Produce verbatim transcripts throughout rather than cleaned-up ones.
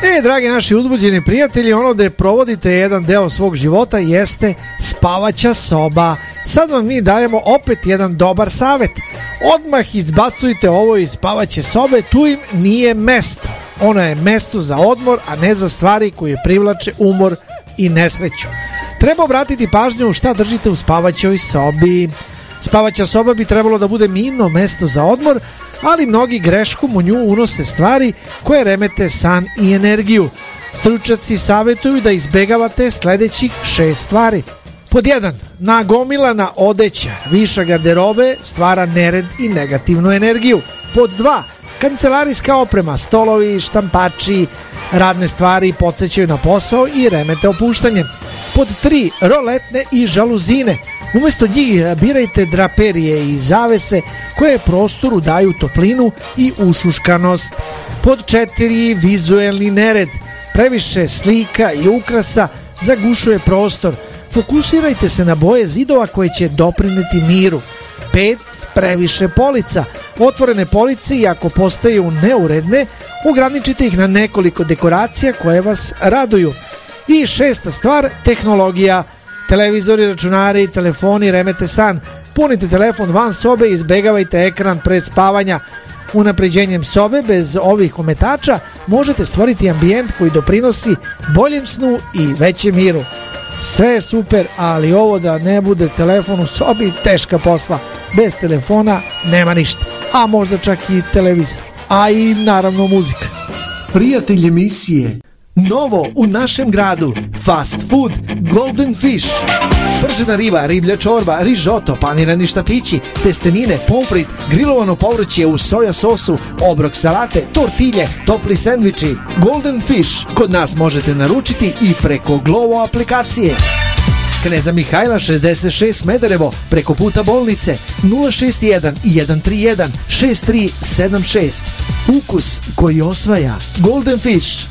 E, dragi naši uzbuđeni prijatelji, ono gde provodite jedan deo svog života jeste spavaća soba. Sad vam mi dajemo opet jedan dobar savet. Odmah izbacujte ovo iz spavaće sobe, tu im nije mesto. Ono je mesto za odmor, a ne za stvari koje privlače umor i nesreću. Treba obratiti pažnju šta držite u spavaćoj sobi. Spavaća soba bi trebalo da bude mirno mesto za odmor, ali mnogi greškom u nju unose stvari koje remete san i energiju. Stručnjaci savjetuju da izbegavate sledećih šest stvari. Pod jedan. Nagomilana odeća, viša garderobe stvara nered i negativnu energiju. Pod dva. Kancelarijska oprema, stolovi, štampači, radne stvari podsjećaju na posao i remete opuštanje. Pod tri. Roletne i žaluzine. Umesto njih birajte draperije i zavese koje prostoru daju toplinu i ušuškanost. Pod četiri. Vizuelni nered. Previše slika i ukrasa zagušuje prostor. Fokusirajte se na boje zidova koje će doprineti miru. pet. Previše polica. Otvorene police, i ako postaju neuredne, ograničite ih na nekoliko dekoracija koje vas raduju. I šesta stvar, tehnologija. Televizori, računari, telefoni remete san. Punite telefon van sobe i izbegavajte ekran pre spavanja. Unapređenjem sobe bez ovih ometača možete stvoriti ambijent koji doprinosi boljem snu i većem miru. Sve je super, ali ovo da ne bude telefon u sobi, teška posla. Bez telefona nema ništa, a možda čak i televizor, a i naravno muzika. Prijatelj emisije. Novo u našem gradu, fast food Golden Fish. Pržena riba, riblja čorba, rižoto, panirani štapići, testenine, pomfrit, grilovano povrće u soja sosu, obrok salate, tortilje, topli sendviči. Golden Fish kod nas možete naručiti i preko Glovo aplikacije. Kneza Mihajla šezdeset šest Smederevo, preko puta bolnice nula šest jedan jedan tri jedan šest tri sedam šest. Ukus koji osvaja. Golden Fish.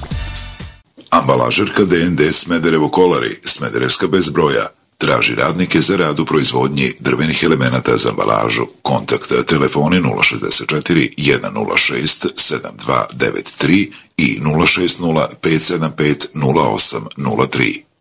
Ambalažerka D N D Smederevo Kolari, Smederevska bez broja. Traži radnike za rad u proizvodnji drvenih elemenata za ambalažu. Kontakt telefoni nula šezdeset četiri jedan nula šest sedam dva devet tri i nula šest nula pet sedam pet nula osam nula tri.